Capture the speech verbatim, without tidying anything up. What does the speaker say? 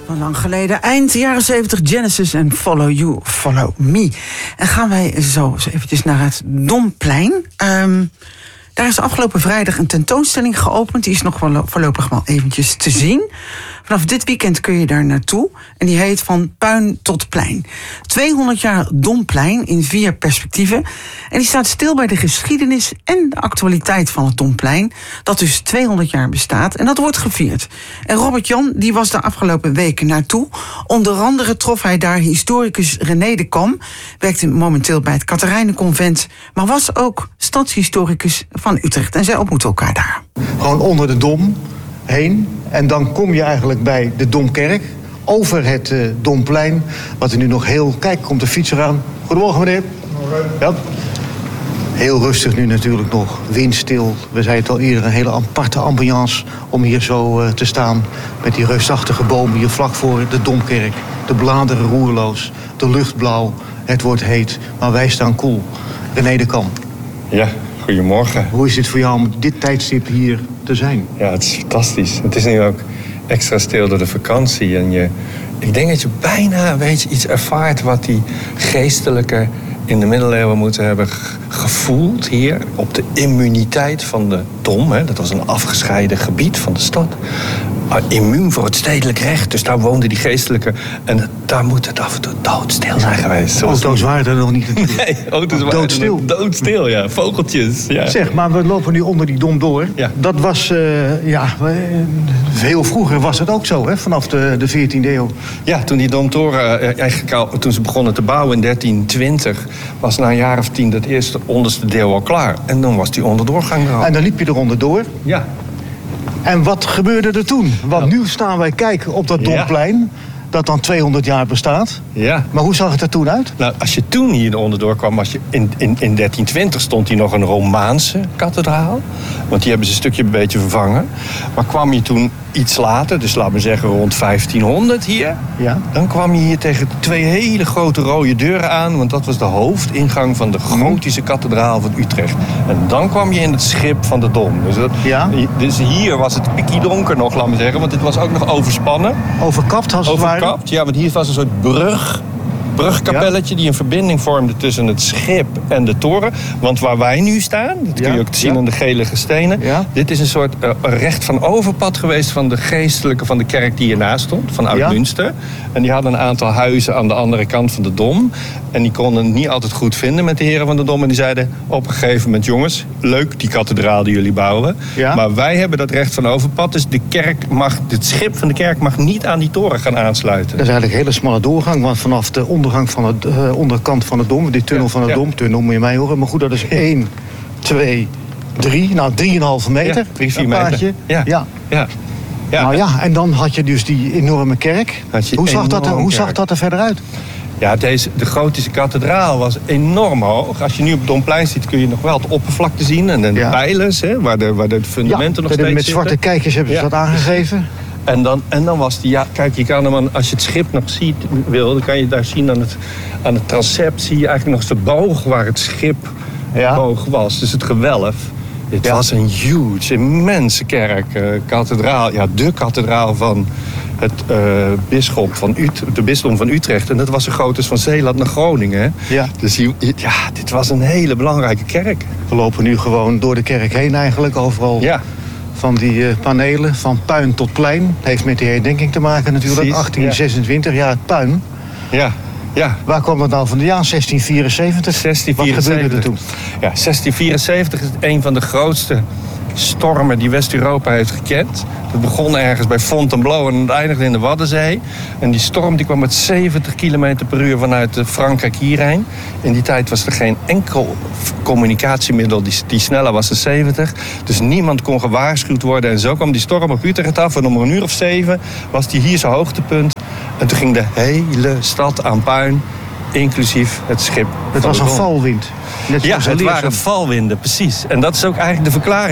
Lang geleden, eind jaren zeventig, Genesis en Follow You, Follow Me. En gaan wij zo eens eventjes naar het Domplein. Um, daar is afgelopen vrijdag een tentoonstelling geopend. Die is nog wel voorlopig maar eventjes te zien. Vanaf dit weekend kun je daar naartoe. En die heet Van Puin tot Plein. tweehonderd jaar Domplein in vier perspectieven. En die staat stil bij de geschiedenis en de actualiteit van het Domplein. Dat dus tweehonderd jaar bestaat. En dat wordt gevierd. En Robert Jan die was de afgelopen weken naartoe. Onder andere trof hij daar historicus René de Kam. Werkte momenteel bij het Catharijnenconvent. Maar was ook stadshistoricus van Utrecht. En zij ontmoeten elkaar daar. Gewoon onder de Dom heen. En dan kom je eigenlijk bij de Domkerk. Over het uh, Domplein. Wat er nu nog heel... Kijk, komt de fietser aan. Goedemorgen, meneer. Goedemorgen. Ja. Heel rustig nu natuurlijk nog. Windstil. We zeiden het al eerder, een hele aparte ambiance om hier zo uh, te staan. Met die reusachtige bomen hier vlak voor de Domkerk. De bladeren roerloos. De lucht blauw. Het wordt heet. Maar wij staan koel. René de Kam. Ja, goedemorgen. Hoe is het voor jou om dit tijdstip hier te zijn? Ja, het is fantastisch. Het is nu ook extra stil door de vakantie. En je, ik denk dat je bijna weet je, iets ervaart wat die geestelijke in de middeleeuwen moeten hebben gevoeld hier. Op de immuniteit van de Dom. Hè. Dat was een afgescheiden gebied van de stad. Immuun voor het stedelijk recht. Dus daar woonden die geestelijke. En daar moet het af en toe doodstil zijn geweest. Auto's waren er nog niet. Nee, auto's waren doodstil. Doodstil, ja. Vogeltjes. Ja. Zeg, maar we lopen nu onder die Dom door. Ja. Dat was, uh, ja, heel vroeger was het ook zo, hè? Vanaf de, de veertiende eeuw. Ja, toen die Domtoren, uh, eigenlijk al, toen ze begonnen te bouwen in dertien twintig... was na een jaar of tien dat eerste onderste deel al klaar. En dan was die onderdoorgang er al. En dan liep je er onderdoor. Ja. En wat gebeurde er toen? Want nou. Nu staan wij kijken op dat Domplein, ja. Dat dan tweehonderd jaar bestaat. Ja. Maar hoe zag het er toen uit? Nou, als je toen hier onderdoor kwam, als je in, in, in dertien twintig stond hier nog een Romaanse kathedraal. Want die hebben ze een stukje een beetje vervangen. Maar kwam je toen iets later, dus laten we zeggen rond vijftienhonderd hier. Ja. Dan kwam je hier tegen twee hele grote rode deuren aan. Want dat was de hoofdingang van de gotische kathedraal van Utrecht. En dan kwam je in het schip van de Dom. Dus, dat, ja. dus hier was het pikkie donker nog, laten we zeggen. Want dit was ook nog overspannen. Overkapt als het ware? Overkapt, ja, want hier was een soort brug. brugkapelletje, ja. Die een verbinding vormde tussen het schip en de toren. Want waar wij nu staan, dat kun je ja. ook zien ja. aan de gelige stenen. Ja. Dit is een soort uh, recht van overpad geweest van de geestelijke van de kerk die hiernaast stond, van Oud-Münster. Ja. En die hadden een aantal huizen aan de andere kant van de Dom. En die konden het niet altijd goed vinden met de heren van de Dom. En die zeiden op een gegeven moment, jongens, leuk die kathedraal die jullie bouwen. Ja. Maar wij hebben dat recht van overpad. Dus de kerk mag, het schip van de kerk mag niet aan die toren gaan aansluiten. Dat is eigenlijk een hele smalle doorgang, want vanaf de ondergang van de uh, onderkant van de Dom, die tunnel ja, van de ja. Dom, tunnel moet je mij horen. Maar goed, dat is één, twee, drie, nou drieënhalve meter. Ja, drie, vier meter. Ja. Ja. Ja. Ja. Nou ja, en dan had je dus die enorme kerk. Hoe, zag dat, er, hoe zag dat er verder uit? Ja, deze, de gotische kathedraal was enorm hoog. Als je nu op het Domplein ziet, kun je nog wel het oppervlakte zien. En de ja. pijlers, hè, waar, de, waar de fundamenten ja, nog steeds met zwarte zitten. kijkers hebben ze ja. dat aangegeven. En dan, en dan was die, ja, kijk, je kan hem, als je het schip nog ziet, wil, dan kan je daar zien aan het, aan het transept, zie je eigenlijk nog de boog waar het schip ja. boog was. Dus het gewelf. Dit ja. was een huge, immense kerk, uh, kathedraal, ja, de kathedraal van het uh, bisschop van Ut- de bisdom van Utrecht. En dat was zo groot als van Zeeland naar Groningen. Hè? Ja. Dus hier, ja, dit was een hele belangrijke kerk. We lopen nu gewoon door de kerk heen eigenlijk, overal. Ja. Van die uh, panelen, van puin tot plein. Heeft met die herdenking te maken natuurlijk. Precies, achttien zesentwintig, ja, het puin. Ja. Ja. Waar kwam dat nou van? Ja, zestien vierenzeventig. zestien vierenzeventig. Wat gebeurde er toen? Ja, zestien vierenzeventig is een van de grootste stormen die West-Europa heeft gekend. Het begon ergens bij Fontainebleau en het eindigde in de Waddenzee. En die storm die kwam met zeventig kilometer per uur vanuit Frankrijk hierheen. In die tijd was er geen enkel communicatiemiddel die, die sneller was dan zeventig. Dus niemand kon gewaarschuwd worden. En zo kwam die storm op Utrecht af. En om een uur of zeven was die hier zijn hoogtepunt. En toen ging de hele stad aan puin, inclusief het schip. Het was een valwind. Net ja, het waren valwinden, precies. En dat is ook eigenlijk de verklaring.